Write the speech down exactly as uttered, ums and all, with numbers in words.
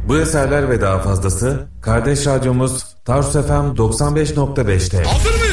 Bu eserler ve daha fazlası kardeş radyomuz Tarsus F M doksan beş nokta beş'te. Hazır mıyız?